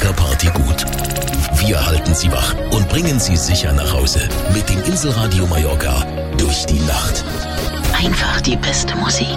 Mallorca-Party gut. Wir halten Sie wach und bringen Sie sicher nach Hause mit dem Inselradio Mallorca durch die Nacht. Einfach die beste Musik.